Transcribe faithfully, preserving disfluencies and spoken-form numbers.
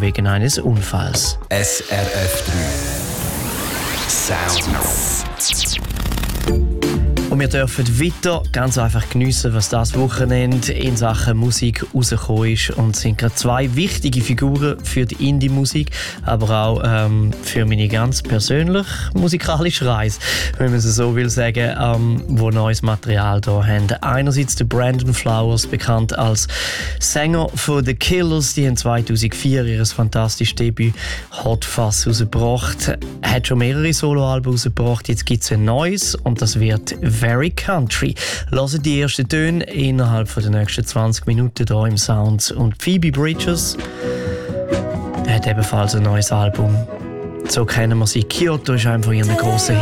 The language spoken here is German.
wegen eines Unfalls. S R F drei Sounds. Und wir dürfen weiter ganz einfach geniessen, was das Wochenende in Sachen Musik rausgekommen ist. Und es sind gerade zwei wichtige Figuren für die Indie-Musik, aber auch ähm, für meine ganz persönliche musikalische Reise, wenn man es so will sagen, ähm, wo neues Material da haben. Einerseits der Brandon Flowers, bekannt als Sänger von The Killers, die haben zweitausendvier ihr fantastisches Debüt Hot Fuzz rausgebracht. Er hat schon mehrere Soloalben rausgebracht, jetzt gibt es ein neues und das wird Very Country. Hören die ersten Töne innerhalb der nächsten zwanzig Minuten hier im Sound. Und Phoebe Bridgers hat ebenfalls ein neues Album. So kennen wir sie. Kyoto ist einfach ihren grossen